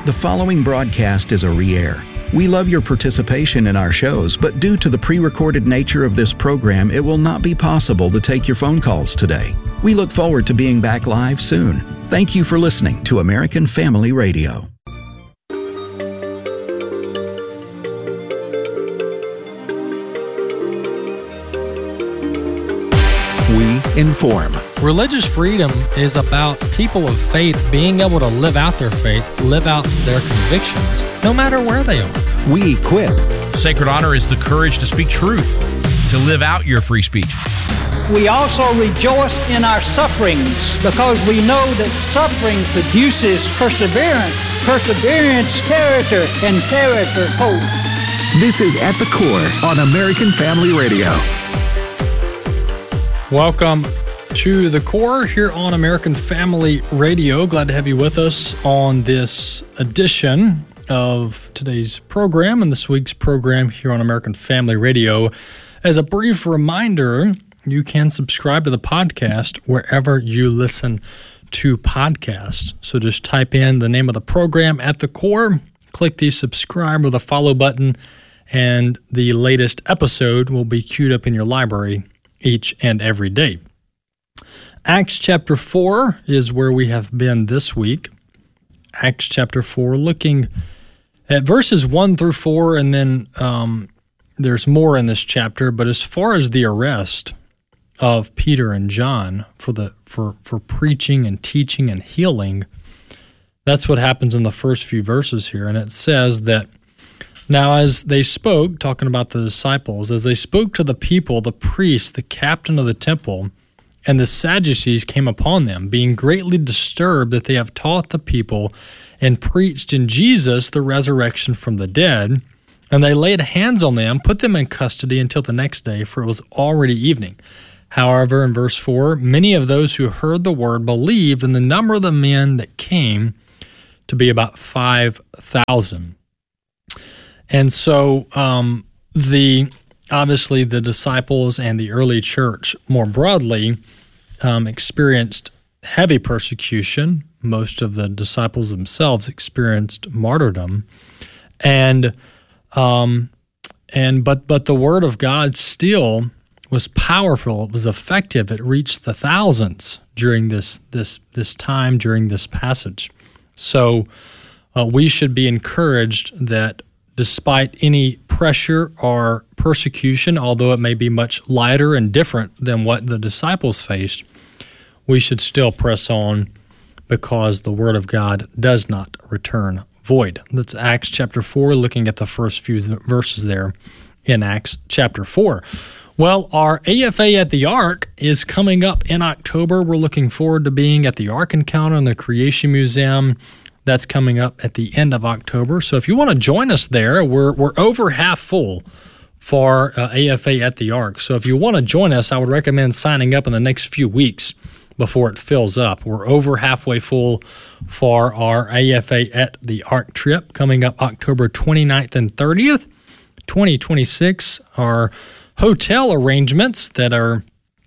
The following broadcast is a re-air. We love your participation in our shows, but due to the pre-recorded nature of this program, it will not be possible to take your phone calls today. We look forward to being back live soon. Thank you for listening to American Family Radio. We inform. Religious freedom is about people of faith being able to live out their faith, live out their convictions, no matter where they are. We equip. Sacred honor is the courage to speak truth, to live out your free speech. We also rejoice in our sufferings because we know that suffering produces perseverance, perseverance, character, and character, hope. This is At the Core on American Family Radio. Welcome to The Core here on American Family Radio. Glad to have you with us on this edition of today's program and this week's program here on American Family Radio. As a brief reminder, you can subscribe to the podcast wherever you listen to podcasts. So just type in the name of the program, At the Core, click the subscribe or the follow button, and the latest episode will be queued up in your library each and every day. Acts chapter 4 is where we have been this week. Acts chapter 4, looking at verses 1 through 4, and then there's more in this chapter. But as far as the arrest of Peter and John for preaching and teaching and healing, that's what happens in the first few verses here. And it says that, now as they spoke, talking about the disciples, as they spoke to the people, the priests, the captain of the temple, and the Sadducees came upon them, being greatly disturbed that they have taught the people and preached in Jesus the resurrection from the dead. And they laid hands on them, put them in custody until the next day, for it was already evening. However, in verse 4, many of those who heard the word believed, and the number of the men that came to be about 5,000. And so obviously the disciples and the early church more broadly experienced heavy persecution. Most of the disciples themselves experienced martyrdom, but the word of God still was powerful. It was effective. It reached the thousands during this time, during this passage. So we should be encouraged that despite any pressure or persecution, although it may be much lighter and different than what the disciples faced, we should still press on because the Word of God does not return void. That's Acts chapter 4, looking at the first few verses there in Acts chapter 4. Well, our AFA at the Ark is coming up in October. We're looking forward to being at the Ark Encounter in the Creation Museum. That's coming up at the end of October. So if you want to join us there, we're over half full for AFA at the Ark. So if you want to join us, I would recommend signing up in the next few weeks before it fills up. We're over halfway full for our AFA at the Ark trip coming up October 29th and 30th, 2026. Our hotel arrangements that are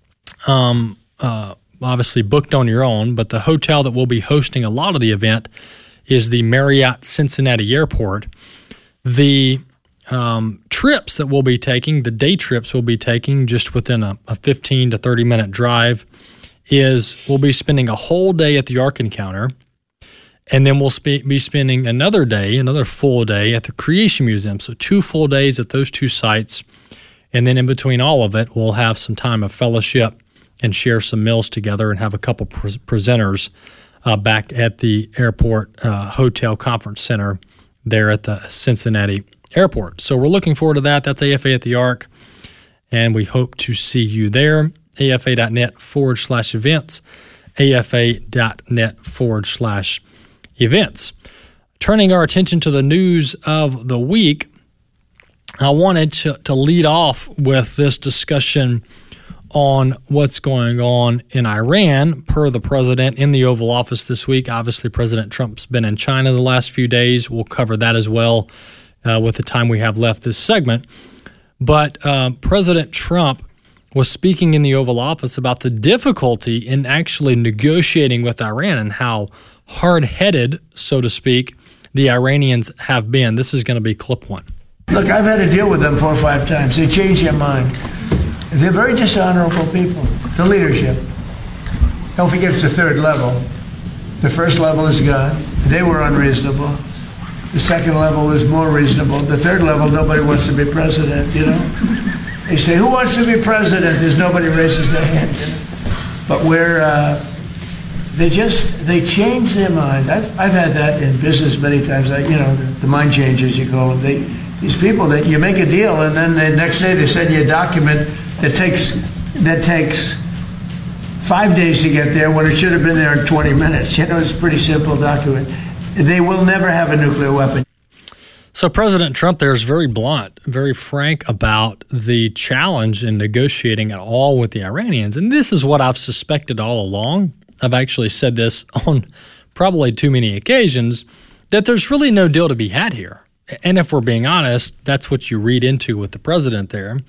obviously booked on your own, but the hotel that will be hosting a lot of the event is the Marriott Cincinnati Airport. The trips that we'll be taking, the day trips we'll be taking just within a 15 to 30 minute drive, is we'll be spending a whole day at the Ark Encounter, and then we'll be spending another full day at the Creation Museum. So 2 full days at those 2 sites, and then in between all of it, we'll have some time of fellowship and share some meals together and have a couple presenters back at the airport hotel conference center there at the Cincinnati Airport. So we're looking forward to that. That's AFA at the Ark, and we hope to see you there. AFA.net/events, AFA.net/events. Turning our attention to the news of the week, I wanted to lead off with this discussion on what's going on in Iran per the president in the Oval Office this week. Obviously, President Trump's been in China the last few days. We'll cover that as well with the time we have left this segment. But President Trump was speaking in the Oval Office about the difficulty in actually negotiating with Iran and how hard-headed, so to speak, the Iranians have been. This is going to be clip one. Look, I've had to deal with them 4 or 5 times. They change their mind. They're very dishonorable people. The leadership. Don't forget it's the third level. The first level is God. They were unreasonable. The second level is more reasonable. The third level, nobody wants to be president, you know? They say, who wants to be president? There's nobody raises their hand. You know? But they change their mind. I've had that in business many times. The mind changes, you call them. These people that you make a deal and then the next day they send you a document that takes 5 days to get there when it should have been there in 20 minutes. You know, it's a pretty simple document. They will never have a nuclear weapon. So President Trump there is very blunt, very frank about the challenge in negotiating at all with the Iranians. And this is what I've suspected all along. I've actually said this on probably too many occasions, that there's really no deal to be had here. And if we're being honest, that's what you read into with the president there.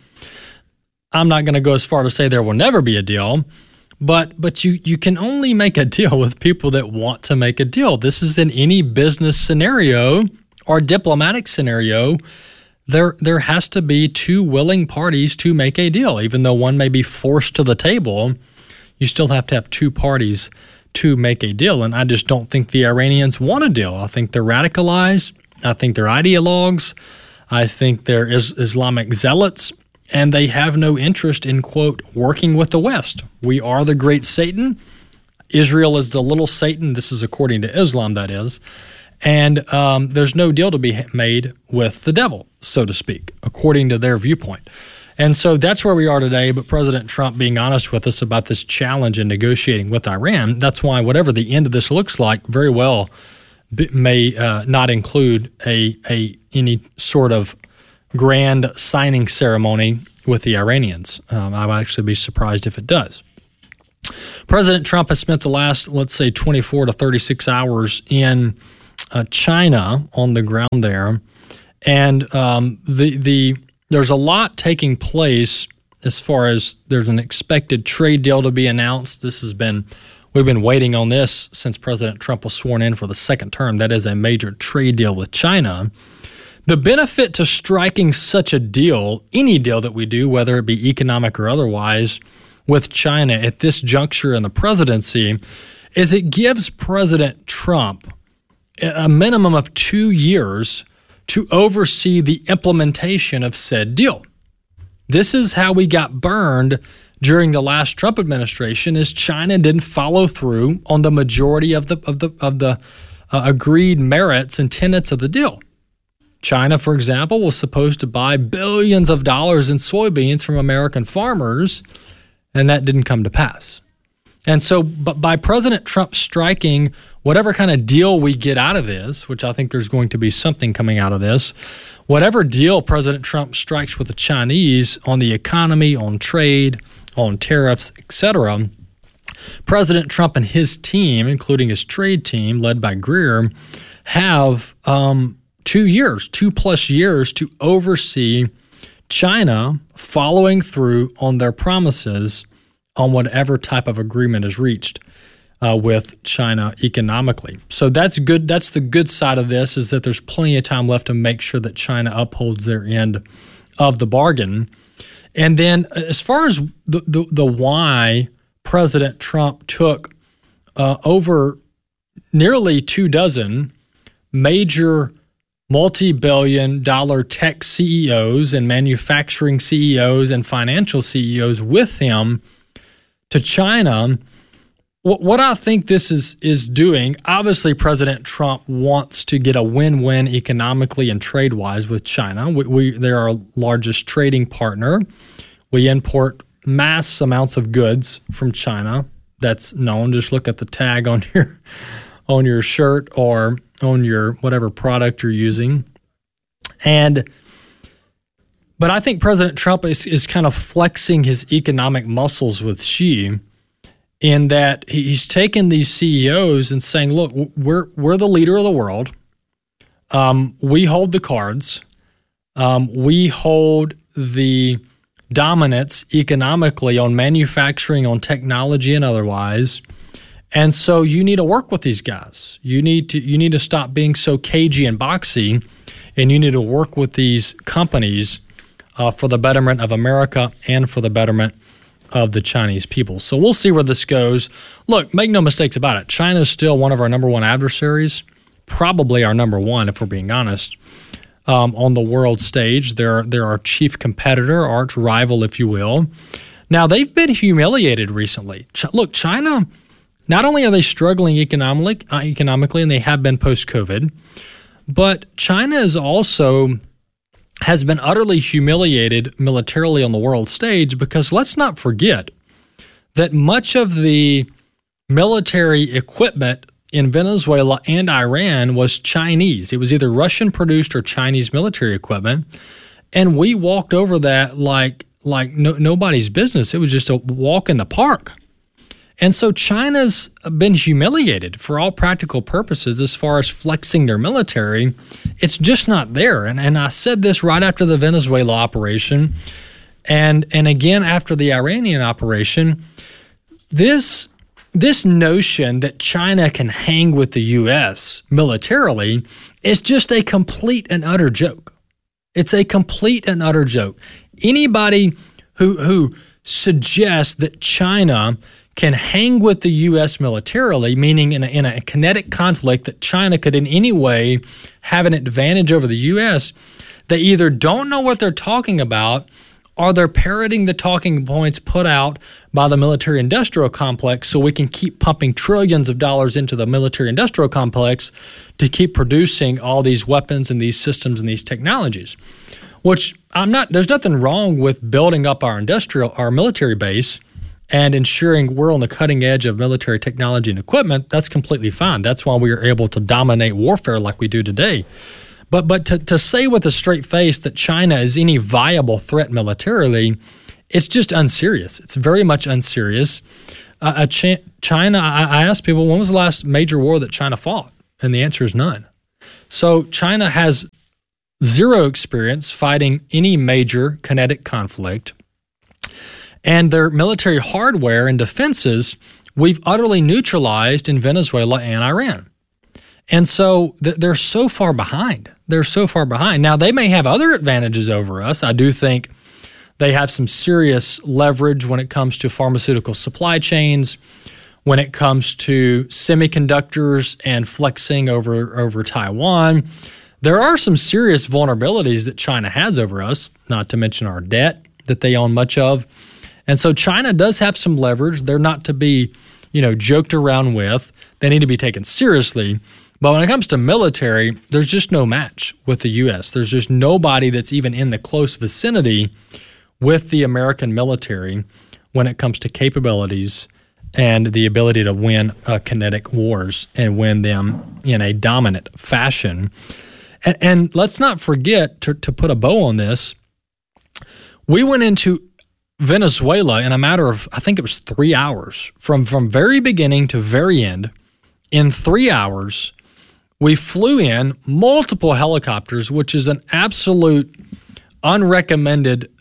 I'm not going to go as far to say there will never be a deal, but you can only make a deal with people that want to make a deal. This is in any business scenario or diplomatic scenario. There has to be 2 willing parties to make a deal. Even though one may be forced to the table, you still have to have 2 parties to make a deal. And I just don't think the Iranians want a deal. I think they're radicalized. I think they're ideologues. I think they're Islamic zealots. And they have no interest in, quote, working with the West. We are the great Satan. Israel is the little Satan. This is according to Islam, that is. And there's no deal to be made with the devil, so to speak, according to their viewpoint. And so that's where we are today. But President Trump being honest with us about this challenge in negotiating with Iran, that's why whatever the end of this looks like, very well may not include any sort of grand signing ceremony with the Iranians. I would actually be surprised if it does. President Trump has spent the last, let's say, 24 to 36 hours in China on the ground there, and there's a lot taking place as far as there's an expected trade deal to be announced. We've been waiting on this since President Trump was sworn in for the second term. That is a major trade deal with China. The benefit to striking such a deal, any deal that we do, whether it be economic or otherwise, with China at this juncture in the presidency, is it gives President Trump a minimum of 2 years to oversee the implementation of said deal. This is how we got burned during the last Trump administration, is China didn't follow through on the majority of the agreed merits and tenets of the deal. China, for example, was supposed to buy billions of dollars in soybeans from American farmers, and that didn't come to pass. And so, but by President Trump striking whatever kind of deal we get out of this, which I think there's going to be something coming out of this, whatever deal President Trump strikes with the Chinese on the economy, on trade, on tariffs, etc., President Trump and his team, including his trade team led by Greer, have 2+ years to oversee China following through on their promises on whatever type of agreement is reached with China economically. So that's good. That's the good side of this, is that there's plenty of time left to make sure that China upholds their end of the bargain. And then as far as the why President Trump took over nearly 24 major multi-billion-dollar tech CEOs and manufacturing CEOs and financial CEOs with him to China, what I think this is doing, obviously President Trump wants to get a win-win economically and trade-wise with China. They're our largest trading partner. We import mass amounts of goods from China. That's known. Just look at the tag on your shirt or on your whatever product you're using. But I think President Trump is kind of flexing his economic muscles with Xi, in that he's taken these CEOs and saying, look, we're the leader of the world. We hold the cards. We hold the dominance economically on manufacturing, on technology and otherwise. And so you need to work with these guys. You need to stop being so cagey and boxy, and you need to work with these companies for the betterment of America and for the betterment of the Chinese people. So we'll see where this goes. Look, make no mistakes about it. China is still one of our number one adversaries, probably our number one, if we're being honest, on the world stage. They're our chief competitor, arch rival, if you will. Now, they've been humiliated recently. Look, China, not only are they struggling economically, and they have been post-COVID, but China is also has been utterly humiliated militarily on the world stage, because let's not forget that much of the military equipment in Venezuela and Iran was Chinese. It was either Russian-produced or Chinese military equipment, and we walked over that like nobody's business. It was just a walk in the park. And so China's been humiliated for all practical purposes as far as flexing their military. It's just not there. And I said this right after the Venezuela operation and again after the Iranian operation. This notion that China can hang with the U.S. militarily is just a complete and utter joke. It's a complete and utter joke. Anybody who suggests that China can hang with the U.S. militarily, meaning in a kinetic conflict that China could in any way have an advantage over the U.S., they either don't know what they're talking about, or they're parroting the talking points put out by the military-industrial complex so we can keep pumping trillions of dollars into the military-industrial complex to keep producing all these weapons and these systems and these technologies. Which there's nothing wrong with building up our military base and ensuring we're on the cutting edge of military technology and equipment. That's completely fine. That's why we are able to dominate warfare like we do today. But to say with a straight face that China is any viable threat militarily, it's just unserious. It's very much unserious. China, I asked people, when was the last major war that China fought? And the answer is none. So China has zero experience fighting any major kinetic conflict. And their military hardware and defenses, we've utterly neutralized in Venezuela and Iran. And so they're so far behind. They're so far behind. Now, they may have other advantages over us. I do think they have some serious leverage when it comes to pharmaceutical supply chains, when it comes to semiconductors and flexing over Taiwan. There are some serious vulnerabilities that China has over us, not to mention our debt that they own much of. And so China does have some leverage. They're not to be, joked around with. They need to be taken seriously. But when it comes to military, there's just no match with the U.S. There's just nobody that's even in the close vicinity with the American military when it comes to capabilities and the ability to win kinetic wars and win them in a dominant fashion. And let's not forget, to put a bow on this, we went into Venezuela in a matter of, I think it was 3 hours. From very beginning to very end, in 3 hours, we flew in multiple helicopters, which is an absolute unrecommended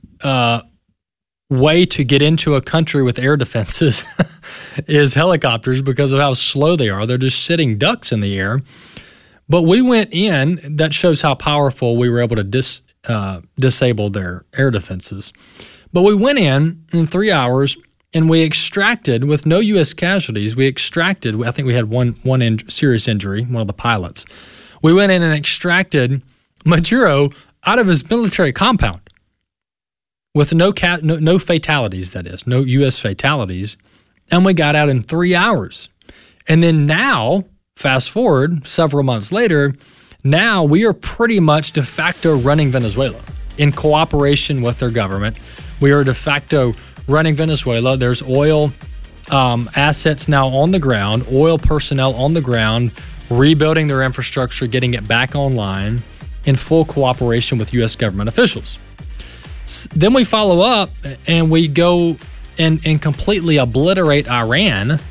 way to get into a country with air defenses is helicopters, because of how slow they are. They're just sitting ducks in the air. But we went in. That shows how powerful we were able to disable their air defenses. But we went in 3 hours, and we extracted, with no U.S. casualties, I think we had one serious injury, one of the pilots. We went in and extracted Maduro out of his military compound with no fatalities, that is, no U.S. fatalities, and we got out in 3 hours. And then now, fast forward several months later, now we are pretty much de facto running Venezuela in cooperation with their government. We are de facto running Venezuela. There's oil assets now on the ground, oil personnel on the ground, rebuilding their infrastructure, getting it back online in full cooperation with U.S. government officials. Then we follow up and we go and completely obliterate Iran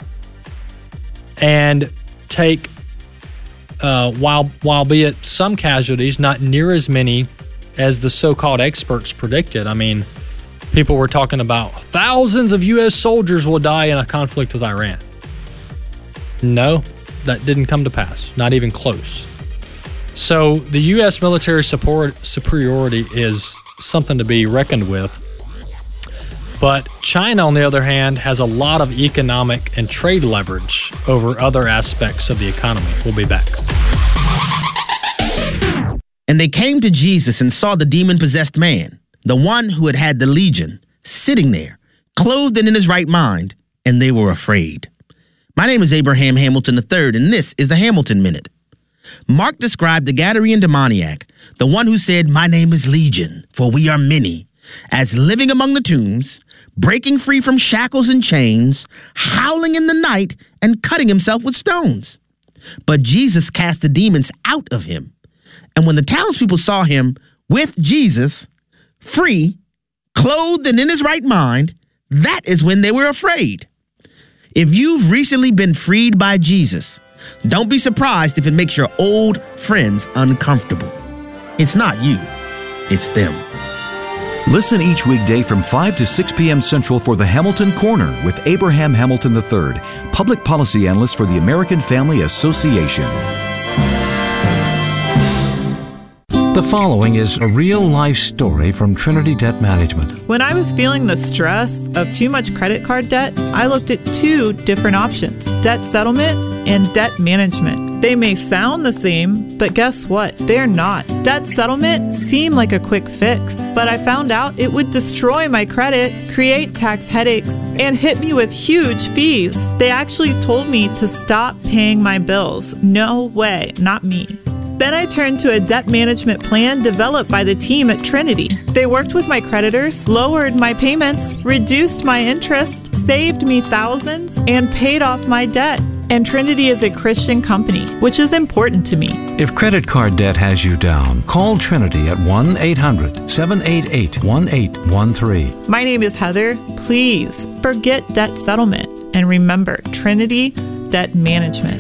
and take, while be it some casualties, not near as many as the so-called experts predicted. I mean, people were talking about thousands of U.S. soldiers will die in a conflict with Iran. No, that didn't come to pass. Not even close. So the U.S. military superiority is something to be reckoned with. But China, on the other hand, has a lot of economic and trade leverage over other aspects of the economy. We'll be back. And they came to Jesus and saw the demon-possessed man, the one who had had the legion, sitting there, clothed and in his right mind, and they were afraid. My name is Abraham Hamilton III, and this is the Hamilton Minute. Mark described the Gadarene demoniac, the one who said, "My name is Legion, for we are many," as living among the tombs, breaking free from shackles and chains, howling in the night, and cutting himself with stones. But Jesus cast the demons out of him. And when the townspeople saw him with Jesus, free, clothed and in his right mind, that is when they were afraid. If you've recently been freed by Jesus, don't be surprised if it makes your old friends uncomfortable. It's not you, it's them. Listen each weekday from 5 to 6 p.m. Central for the Hamilton Corner with Abraham Hamilton III, Public Policy Analyst for the American Family Association. The following is a real-life story from Trinity Debt Management. When I was feeling the stress of too much credit card debt, I looked at two different options: debt settlement and debt management. They may sound the same, but guess what? They're not. Debt settlement seemed like a quick fix, but I found out it would destroy my credit, create tax headaches, and hit me with huge fees. They actually told me to stop paying my bills. No way, not me. Then I turned to a debt management plan developed by the team at Trinity. They worked with my creditors, lowered my payments, reduced my interest, saved me thousands, and paid off my debt. And Trinity is a Christian company, which is important to me. If credit card debt has you down, call Trinity at 1-800-788-1813. My name is Heather. Please forget debt settlement and remember Trinity Debt Management.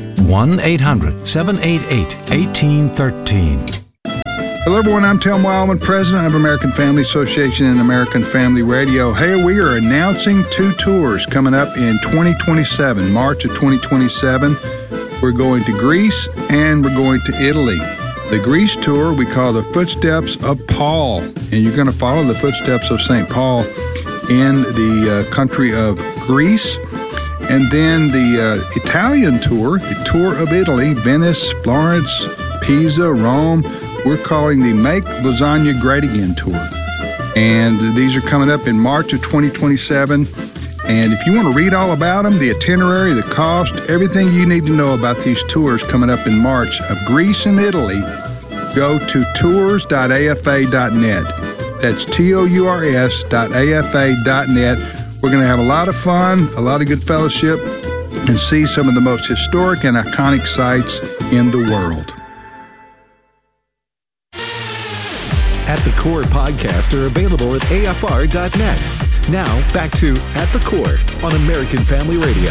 1-800-788-1813. Hello, everyone. I'm Tim Wildman, president of American Family Association and American Family Radio. Hey, we are announcing two tours coming up in 2027, March of 2027. We're going to Greece and we're going to Italy. The Greece tour we call the Footsteps of Paul, and you're going to follow the footsteps of St. Paul in the country of Greece. And then the Italian tour, the tour of Italy, Venice, Florence, Pisa, Rome. We're calling the Make Lasagna Great Again tour. And these are coming up in March of 2027. And if you want to read all about them, the itinerary, the cost, everything you need to know about these tours coming up in March of Greece and Italy, go to tours.afa.net. That's tours.afa.net. We're going to have a lot of fun, a lot of good fellowship, and see some of the most historic and iconic sites in the world. At the Core podcasts are available at afr.net. Now, back to At the Core on American Family Radio.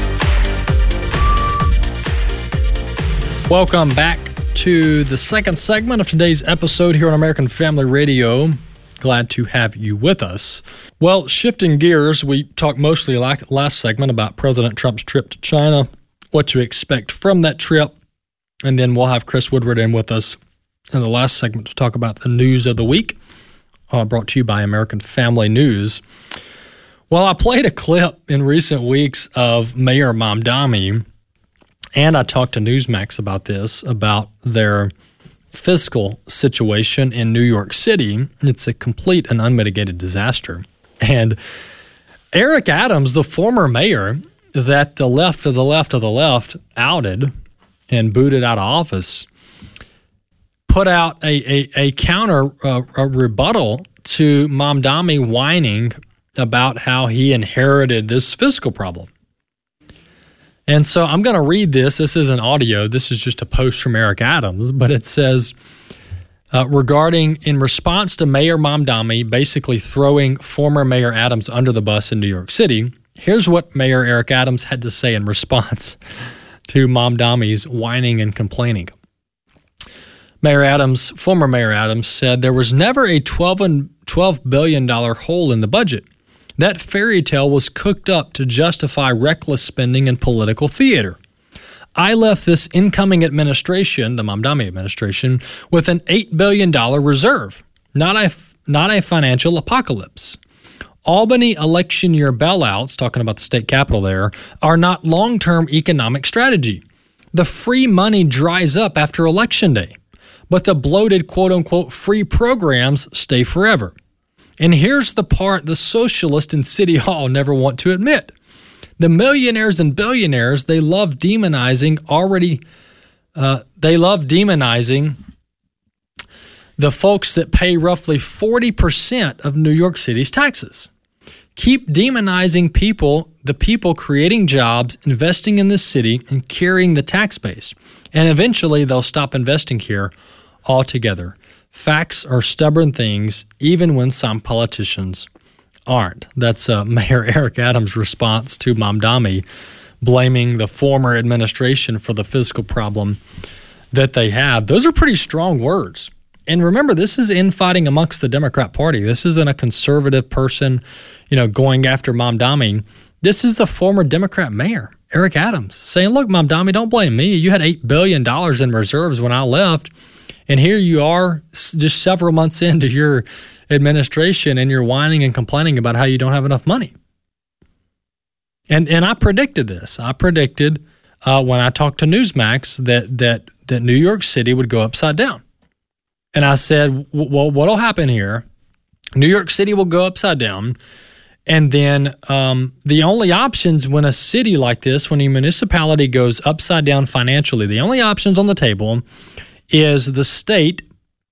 Welcome back to the second segment of today's episode here on American Family Radio. Glad to have you with us. Well, shifting gears, we talked mostly like last segment about President Trump's trip to China, what to expect from that trip, and then we'll have Chris Woodward in with us in the last segment to talk about the news of the week, brought to you by American Family News. Well, I played a clip in recent weeks of Mayor Mamdani, and I talked to Newsmax about this, about their fiscal situation in New York City. It's a complete and unmitigated disaster. And Eric Adams, the former mayor that the left of the left of the left outed and booted out of office, put out a counter a rebuttal to Mamdani whining about how he inherited this fiscal problem. And so I'm going to read this. This isn't audio. This is just a post from Eric Adams, but it says, in response to Mayor Mamdani basically throwing former Mayor Adams under the bus in New York City, here's what Mayor Eric Adams had to say in response to Mamdani's whining and complaining. Former Mayor Adams said there was never a $12 billion hole in the budget. That fairy tale was cooked up to justify reckless spending and political theater. I left this incoming administration, the Mamdani administration, with an $8 billion reserve, not a financial apocalypse. Albany election year bailouts, talking about the state capitol there, are not long-term economic strategy. The free money dries up after Election Day, but the bloated quote-unquote free programs stay forever. And here's the part the socialists in City Hall never want to admit. The millionaires and billionaires, they love demonizing the folks that pay roughly 40% of New York City's taxes. Keep demonizing the people creating jobs, investing in this city, and carrying the tax base. And eventually they'll stop investing here altogether. Facts are stubborn things, even when some politicians aren't. That's Mayor Eric Adams' response to Mamdani, blaming the former administration for the fiscal problem that they have. Those are pretty strong words. And remember, this is infighting amongst the Democrat Party. This isn't a conservative person, going after Mamdani. This is the former Democrat mayor, Eric Adams, saying, look, Mamdani, don't blame me. You had $8 billion in reserves when I left, and here you are just several months into your administration, and you're whining and complaining about how you don't have enough money. And I predicted this. I predicted when I talked to Newsmax that New York City would go upside down. And I said, well, what'll happen here? New York City will go upside down. And then the only options when a city like this, when a municipality goes upside down financially, the only options on the table is the state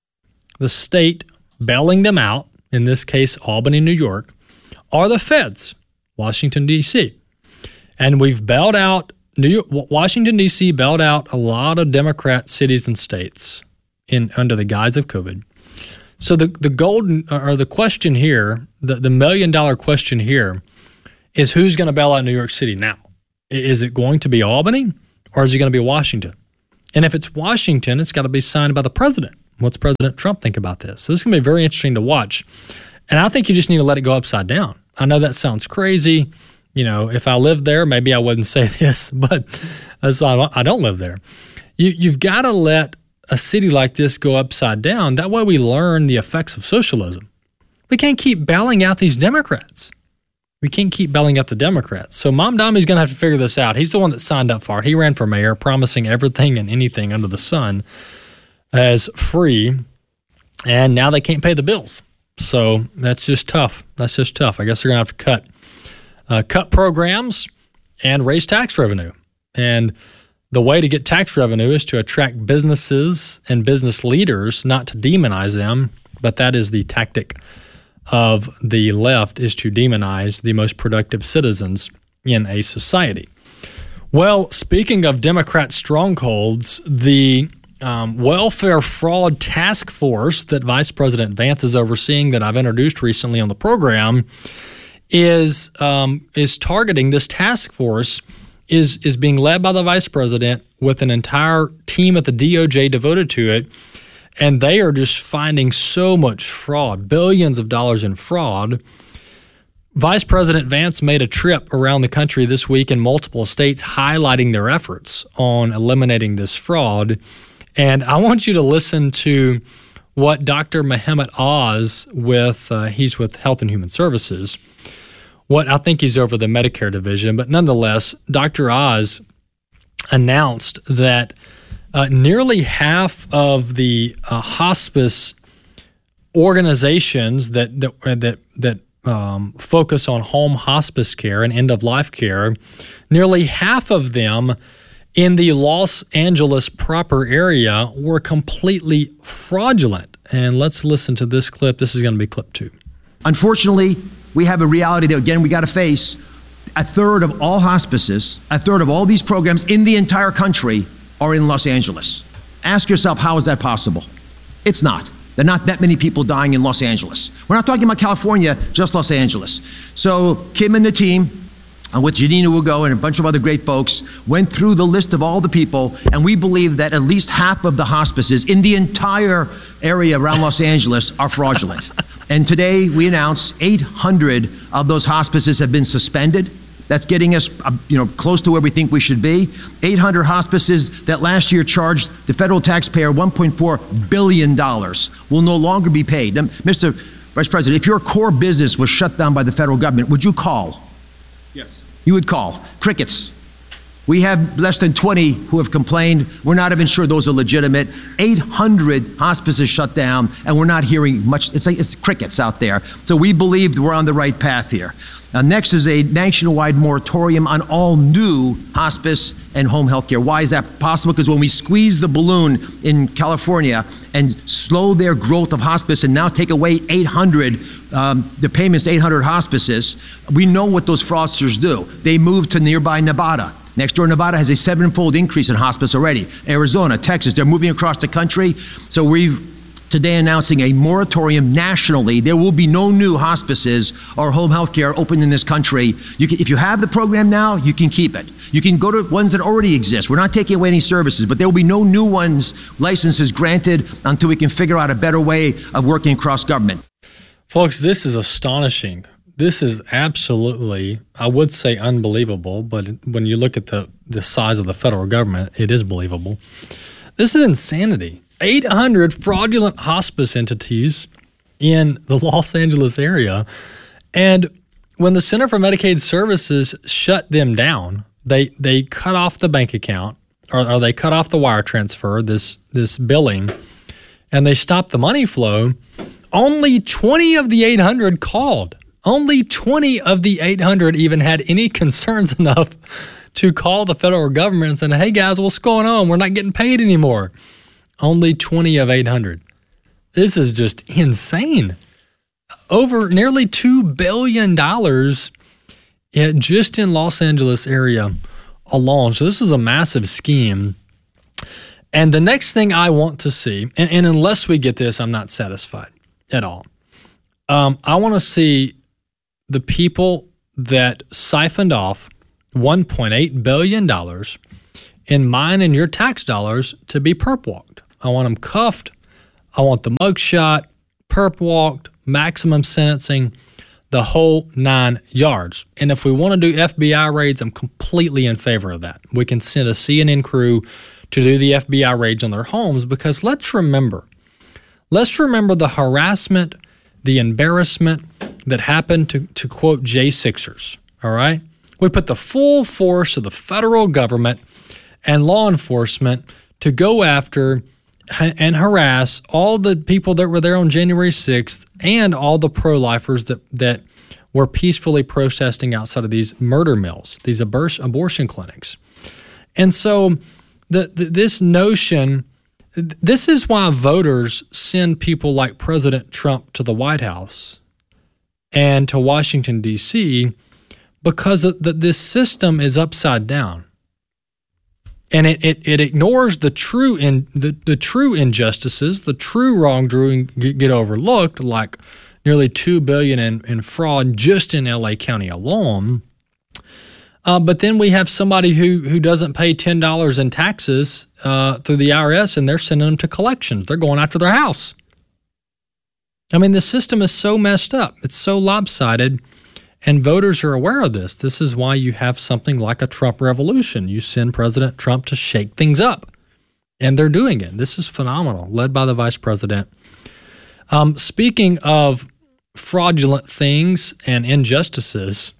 bailing them out, in this case, Albany, New York, or the feds, Washington, D.C. And we've bailed out, Washington, D.C. bailed out a lot of Democrat cities and states under the guise of COVID. So the question here, the $1 million question here is who's going to bail out New York City now? Is it going to be Albany or is it going to be Washington? And if it's Washington, it's got to be signed by the president. What's President Trump think about this? So this is going to be very interesting to watch. And I think you just need to let it go upside down. I know that sounds crazy. If I lived there, maybe I wouldn't say this, but I don't live there. You've got to let a city like this go upside down. That way we learn the effects of socialism. We can't keep bailing out these Democrats. We can't keep bailing out the Democrats. So Mamdani's going to have to figure this out. He's the one that signed up for it. He ran for mayor, promising everything and anything under the sun as free, and now they can't pay the bills. So that's just tough. I guess they're going to have to cut programs and raise tax revenue. And the way to get tax revenue is to attract businesses and business leaders, not to demonize them, but that is the tactic of the left, is to demonize the most productive citizens in a society. Well, speaking of Democrat strongholds, the welfare fraud task force that Vice President Vance is overseeing, that I've introduced recently on the program, is targeting. This task force is being led by the vice president with an entire team at the DOJ devoted to it, and they are just finding so much fraud, billions of dollars in fraud. Vice President Vance made a trip around the country this week in multiple states highlighting their efforts on eliminating this fraud. And I want you to listen to what Dr. Mehmet Oz, he's with Health and Human Services, I think he's over the Medicare division, but nonetheless, Dr. Oz announced that nearly half of the hospice organizations that focus on home hospice care and end-of-life care, nearly half of them in the Los Angeles proper area were completely fraudulent. And let's listen to this clip. This is going to be clip 2. Unfortunately, we have a reality that, again, we got to face. A third of all hospices, a third of all these programs in the entire country are in Los Angeles. Ask yourself, how is that possible? It's not. There are not that many people dying in Los Angeles. We're not talking about California, just Los Angeles. So Kim and the team, with Janina Ugo and a bunch of other great folks, went through the list of all the people, and we believe that at least half of the hospices in the entire area around Los Angeles are fraudulent. And today we announced 800 of those hospices have been suspended. That's getting us, close to where we think we should be. 800 hospices that last year charged the federal taxpayer $1.4 billion will no longer be paid. Now, Mr. Vice President, if your core business was shut down by the federal government, would you call? Yes. You would call. Crickets. We have less than 20 who have complained. We're not even sure those are legitimate. 800 hospices shut down, and we're not hearing much. It's crickets out there. So we believe we're on the right path here. Next is a nationwide moratorium on all new hospice and home health care. Why is that possible? Because when we squeeze the balloon in California and slow their growth of hospice and now take away 800, the payments to 800 hospices, we know what those fraudsters do. They move to nearby Nevada. Next door, Nevada has a 7-fold increase in hospice already. Arizona, Texas, they're moving across the country. So we've today announcing a moratorium nationally. There will be no new hospices or home health care open in this country. If you have the program now, you can keep it. You can go to ones that already exist. We're not taking away any services, but there will be no new ones, licenses granted until we can figure out a better way of working across government. Folks, this is astonishing. This is absolutely, I would say unbelievable, but when you look at the size of the federal government, it is believable. This is insanity. 800 fraudulent hospice entities in the Los Angeles area. And when the Center for Medicaid Services shut them down, they cut off the bank account, or they cut off the wire transfer, this billing, and they stopped the money flow. Only 20 of the 800 called. Only 20 of the 800 even had any concerns enough to call the federal government and say, hey guys, what's going on? We're not getting paid anymore. Only 20 of 800. This is just insane. Over nearly $2 billion just in Los Angeles area alone. So this is a massive scheme. And the next thing I want to see, and unless we get this, I'm not satisfied at all. I want to see the people that siphoned off $1.8 billion in mine and your tax dollars to be perp walked. I want them cuffed. I want the mugshot, perp walked, maximum sentencing, the whole 9 yards. And if we want to do FBI raids, I'm completely in favor of that. We can send a CNN crew to do the FBI raids on their homes, because let's remember the harassment, the embarrassment that happened to quote J6ers, all right? We put the full force of the federal government and law enforcement to go after and harass all the people that were there on January 6th and all the pro-lifers that were peacefully protesting outside of these murder mills, these abortion clinics. And so this notion, this is why voters send people like President Trump to the White House and to Washington, D.C., because this system is upside down. And it ignores the true injustices, the true wrongdoing get overlooked, like nearly $2 billion in fraud just in LA County alone. But then we have somebody who doesn't pay $10 in taxes through the IRS, and they're sending them to collections. They're going after their house. I mean, the system is so messed up. It's so lopsided. And voters are aware of this. This is why you have something like a Trump revolution. You send President Trump to shake things up. And they're doing it. This is phenomenal, led by the vice president. Speaking of fraudulent things and injustices,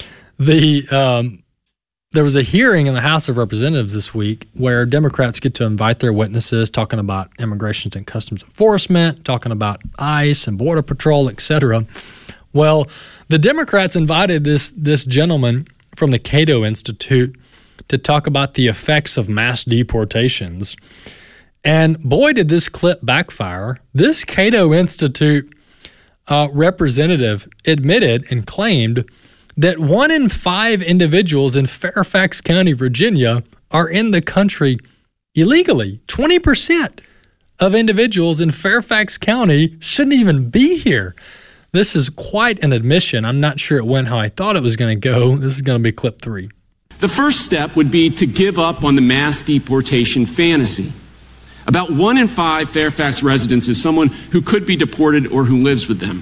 there was a hearing in the House of Representatives this week where Democrats get to invite their witnesses, talking about Immigration and Customs Enforcement, talking about ICE and Border Patrol, etc. Well, the Democrats invited this gentleman from the Cato Institute to talk about the effects of mass deportations. And boy, did this clip backfire. This Cato Institute representative admitted and claimed that 1 in 5 individuals in Fairfax County, Virginia, are in the country illegally. 20% of individuals in Fairfax County shouldn't even be here. This is quite an admission. I'm not sure it went how I thought it was going to go. This is going to be clip 3. The first step would be to give up on the mass deportation fantasy. About 1 in 5 Fairfax residents is someone who could be deported or who lives with them.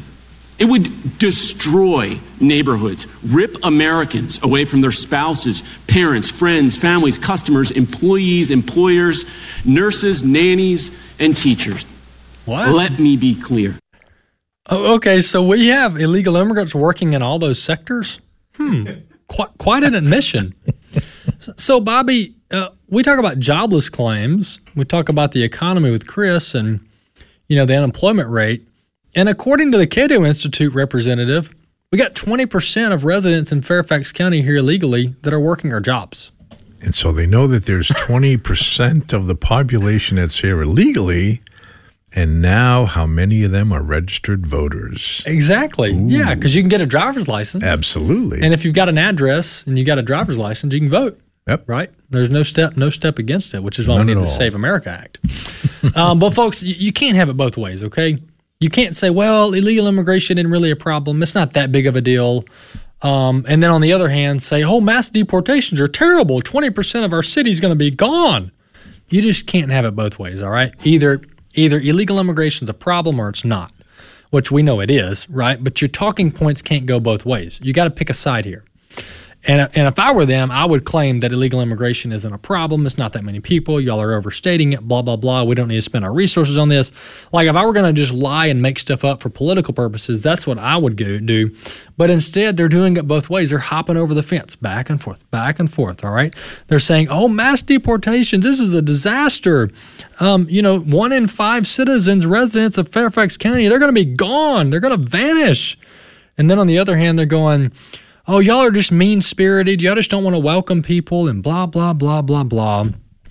It would destroy neighborhoods, rip Americans away from their spouses, parents, friends, families, customers, employees, employers, nurses, nannies, and teachers. What? Let me be clear. Oh, okay, so we have illegal immigrants working in all those sectors? Quite an admission. So, Bobby, we talk about jobless claims. We talk about the economy with Chris and, the unemployment rate. And according to the Cato Institute representative, we got 20% of residents in Fairfax County here illegally that are working our jobs. And so they know that there's 20% of the population that's here illegally. And now how many of them are registered voters? Exactly. Ooh. Yeah, because you can get a driver's license. Absolutely. And if you've got an address and you got a driver's license, you can vote. Yep. Right? There's no step against it, which is why we need the Save America Act. But folks, you can't have it both ways, okay? You can't say, well, illegal immigration isn't really a problem. It's not that big of a deal. And then on the other hand, say, mass deportations are terrible. 20% of our city's going to be gone. You just can't have it both ways, all right? Either illegal immigration is a problem or it's not, which we know it is, right? But your talking points can't go both ways. You got to pick a side here. And if I were them, I would claim that illegal immigration isn't a problem. It's not that many people. Y'all are overstating it, blah, blah, blah. We don't need to spend our resources on this. Like if I were going to just lie and make stuff up for political purposes, that's what I would do. But instead, they're doing it both ways. They're hopping over the fence, back and forth, all right? They're saying, mass deportations, this is a disaster. 1 in 5 citizens, residents of Fairfax County, they're going to be gone. They're going to vanish. And then on the other hand, they're going, y'all are just mean-spirited. Y'all just don't want to welcome people and blah, blah, blah, blah, blah.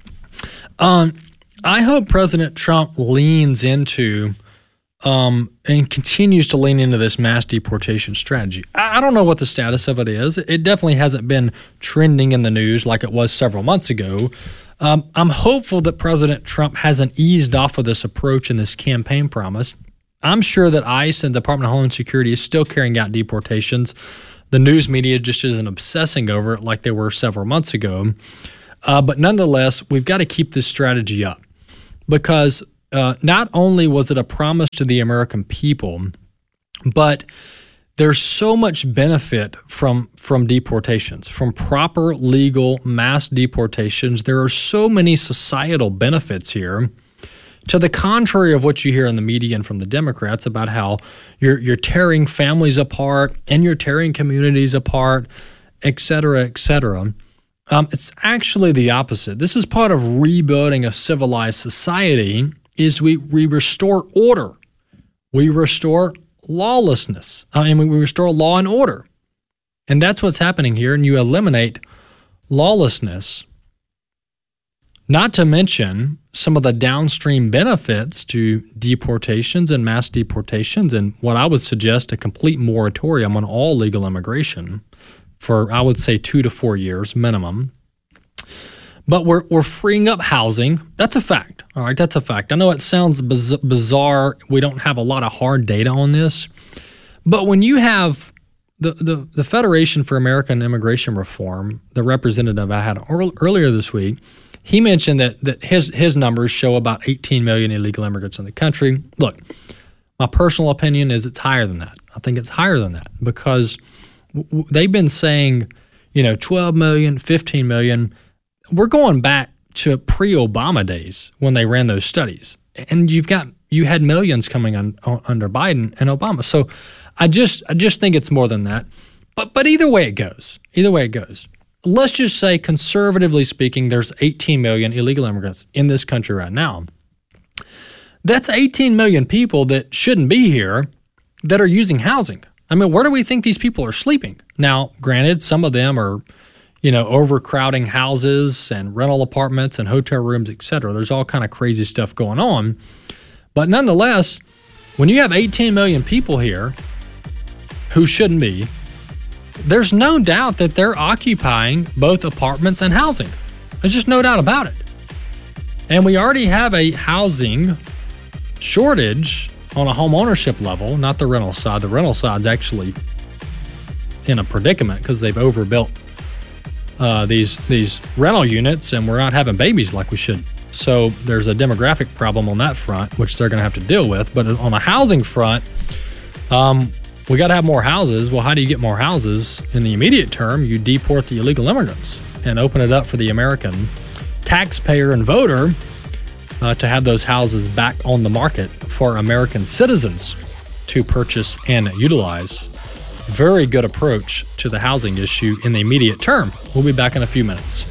I hope President Trump leans into and continues to lean into this mass deportation strategy. I don't know what the status of it is. It definitely hasn't been trending in the news like it was several months ago. I'm hopeful that President Trump hasn't eased off of this approach and this campaign promise. I'm sure that ICE and the Department of Homeland Security is still carrying out deportations. The news media just isn't obsessing over it like they were several months ago. But nonetheless, we've got to keep this strategy up because not only was it a promise to the American people, but there's so much benefit from deportations, from proper legal mass deportations. There are so many societal benefits here. To the contrary of what you hear in the media and from the Democrats about how you're tearing families apart and you're tearing communities apart, et cetera, et cetera. It's actually the opposite. This is part of rebuilding a civilized society is we restore order. We restore lawlessness. We restore law and order. And that's what's happening here. And you eliminate lawlessness. Not to mention some of the downstream benefits to deportations and mass deportations and what I would suggest a complete moratorium on all legal immigration for, I would say, 2 to 4 years minimum. But we're freeing up housing. That's a fact. All right, that's a fact. I know it sounds bizarre. We don't have a lot of hard data on this. But when you have the Federation for American Immigration Reform, the representative I had earlier this week, he mentioned that his numbers show about 18 million illegal immigrants in the country. Look, my personal opinion is it's higher than that. I think it's higher than that because they've been saying, 12 million, 15 million. We're going back to pre-Obama days when they ran those studies. And you had millions coming under Biden and Obama. So I just think it's more than that. But either way it goes. Let's just say, conservatively speaking, there's 18 million illegal immigrants in this country right now. That's 18 million people that shouldn't be here that are using housing. I mean, where do we think these people are sleeping? Now, granted, some of them are, overcrowding houses and rental apartments and hotel rooms, et cetera. There's all kind of crazy stuff going on. But nonetheless, when you have 18 million people here who shouldn't be, there's no doubt that they're occupying both apartments and housing. There's just no doubt about it. And we already have a housing shortage on a home ownership level, not the rental side. The rental side's actually in a predicament because they've overbuilt these rental units and we're not having babies like we should. So there's a demographic problem on that front, which they're going to have to deal with. But on the housing front, we got to have more houses. Well, how do you get more houses? In the immediate term, you deport the illegal immigrants and open it up for the American taxpayer and voter to have those houses back on the market for American citizens to purchase and utilize. Very good approach to the housing issue in the immediate term. We'll be back in a few minutes.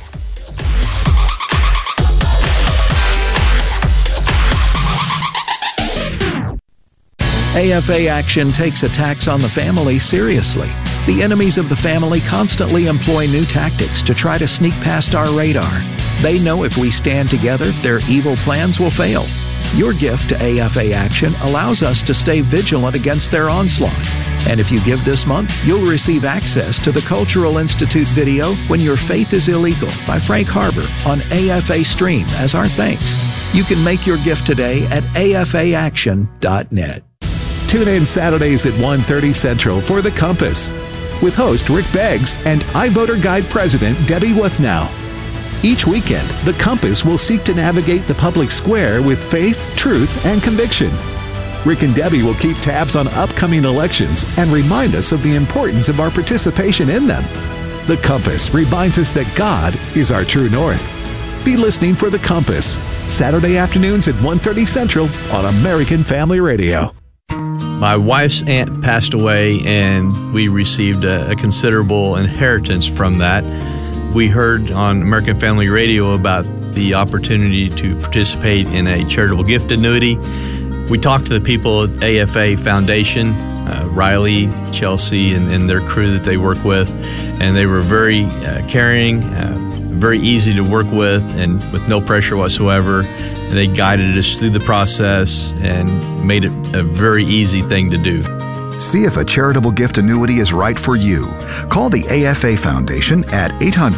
AFA Action takes attacks on the family seriously. The enemies of the family constantly employ new tactics to try to sneak past our radar. They know if we stand together, their evil plans will fail. Your gift to AFA Action allows us to stay vigilant against their onslaught. And if you give this month, you'll receive access to the Cultural Institute video When Your Faith is Illegal by Frank Harbor on AFA Stream as our thanks. You can make your gift today at afaaction.net. Tune in Saturdays at 1:30 Central for The Compass with host Rick Beggs and iVoter Guide President Debbie Withnow. Each weekend, The Compass will seek to navigate the public square with faith, truth, and conviction. Rick and Debbie will keep tabs on upcoming elections and remind us of the importance of our participation in them. The Compass reminds us that God is our true north. Be listening for The Compass, Saturday afternoons at 1:30 Central on American Family Radio. My wife's aunt passed away, and we received a considerable inheritance from that. We heard on American Family Radio about the opportunity to participate in a charitable gift annuity. We talked to the people at AFA Foundation, Riley, Chelsea, and their crew that they work with, and they were very caring, very easy to work with, and with no pressure whatsoever. They guided us through the process and made it a very easy thing to do. See if a charitable gift annuity is right for you. Call the AFA Foundation at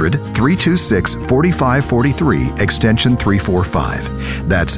800-326-4543, extension 345. That's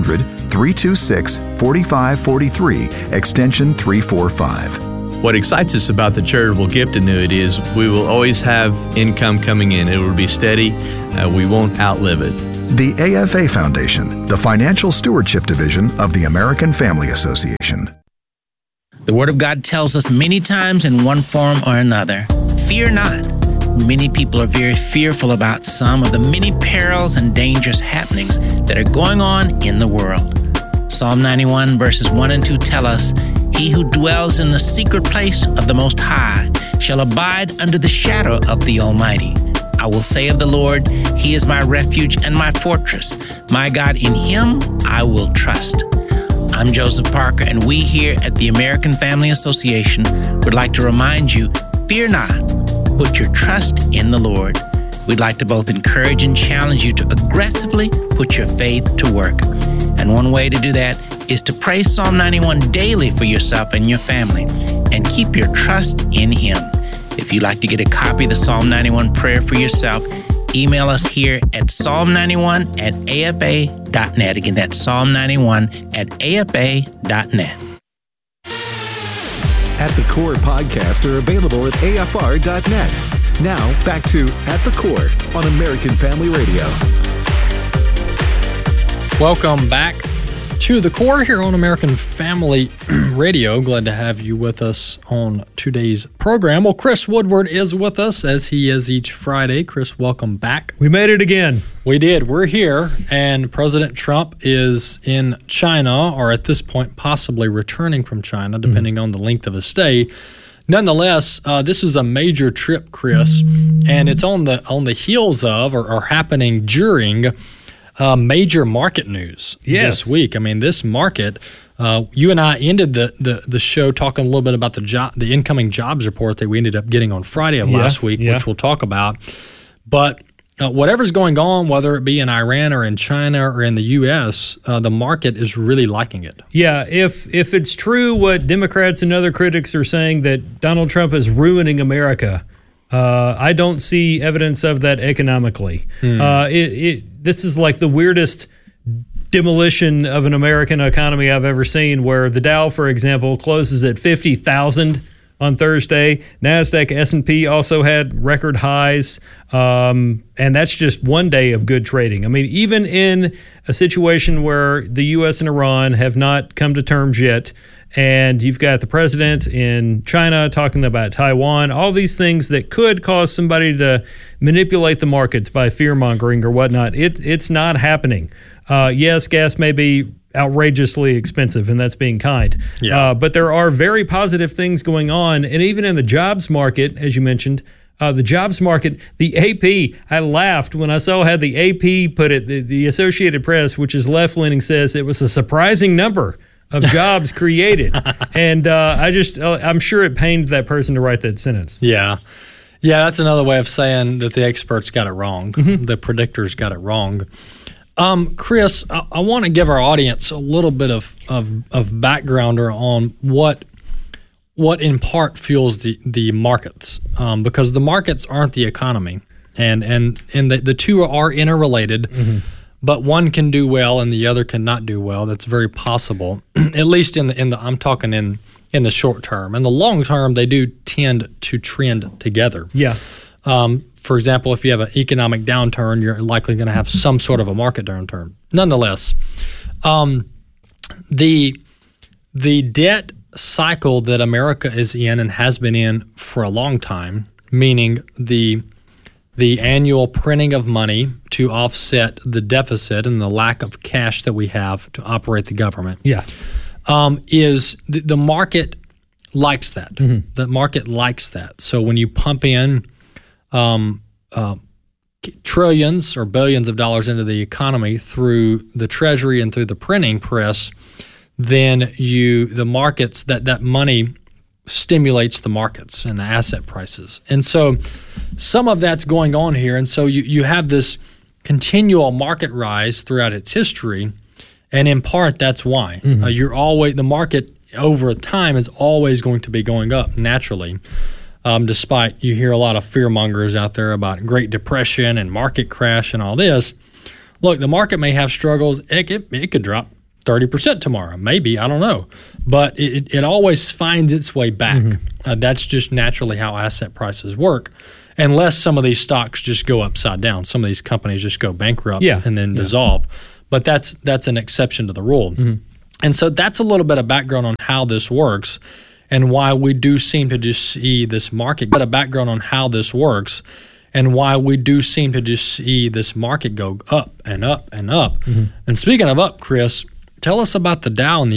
800-326-4543, extension 345. What excites us about the charitable gift annuity is we will always have income coming in. It will be steady. We won't outlive it. The AFA Foundation, the Financial Stewardship Division of the American Family Association. The Word of God tells us many times in one form or another, fear not. Many people are very fearful about some of the many perils and dangerous happenings that are going on in the world. Psalm 91 verses 1 and 2 tell us, He who dwells in the secret place of the Most High shall abide under the shadow of the Almighty. I will say of the Lord, He is my refuge and my fortress. My God, in Him I will trust. I'm Joseph Parker, and we here at the American Family Association would like to remind you, fear not, put your trust in the Lord. We'd like to both encourage and challenge you to aggressively put your faith to work. And one way to do that is to pray Psalm 91 daily for yourself and your family, and keep your trust in Him. If you'd like to get a copy of the Psalm 91 prayer for yourself, email us here at psalm91@afa.net. Again, that's psalm91@afa.net. At the Core podcasts are available at afr.net. Now, back to At the Core on American Family Radio. Welcome back to The Core here on American Family Radio. Glad to have you with us on today's program. Well, Chris Woodward is with us, as he is each Friday. Chris, welcome back. We made it again. We did. We're here, and President Trump is in China, or at this point possibly returning from China, depending on the length of his stay. Nonetheless, this is a major trip, Chris, and it's on the heels of or happening during major market news this week. I mean, this market, you and I ended the show talking a little bit about the incoming jobs report that we ended up getting on Friday of last week, which we'll talk about. But whatever's going on, whether it be in Iran or in China or in the U.S., the market is really liking it. Yeah, if it's true what Democrats and other critics are saying, that Donald Trump is ruining America, I don't see evidence of that economically. This is like the weirdest demolition of an American economy I've ever seen, where the Dow, for example, closes at 50,000 on Thursday. NASDAQ, S&P also had record highs, and that's just one day of good trading. I mean, even in a situation where the U.S. and Iran have not come to terms yet, and you've got the president in China talking about Taiwan, all these things that could cause somebody to manipulate the markets by fear-mongering or whatnot, it's not happening. Yes, gas may be outrageously expensive, and that's being kind. Yeah. But there are very positive things going on, and even in the jobs market, as you mentioned, the jobs market, the AP, I laughed when I saw how the AP put it. The Associated Press, which is left-leaning, says it was a surprising number of jobs created. And I'm sure it pained that person to write that sentence. Yeah. Yeah, that's another way of saying that the experts got it wrong. The predictors got it wrong. Chris, I want to give our audience a little bit of backgrounder on what in part fuels the markets, because the markets aren't the economy, and the two are interrelated, but one can do well and the other cannot do well. That's very possible, at least in the I'm talking in the short term. In the long term, they do tend to trend together. Yeah. For example, if you have an economic downturn, you're likely going to have some sort of a market downturn. Nonetheless, the debt cycle that America is in and has been in for a long time, meaning the annual printing of money to offset the deficit and the lack of cash that we have to operate the government, is the market likes that. The market likes that. So when you pump in trillions or billions of dollars into the economy through the Treasury and through the printing press, then the markets, that money stimulates the markets and the asset prices. And so some of that's going on here. And so you have this continual market rise throughout its history. And in part, that's why. The market over time is always going to be going up naturally. Despite you hear a lot of fear mongers out there about Great Depression and market crash and all this. Look, the market may have struggles. It could drop 30% tomorrow, maybe, I don't know. But it always finds its way back. That's just naturally how asset prices work, unless some of these stocks just go upside down. Some of these companies just go bankrupt and then dissolve. But that's an exception to the rule. And so that's a little bit of background on how this works and why we do seem to just see this market go up and up and up. And speaking of up, Chris, tell us about the Dow and the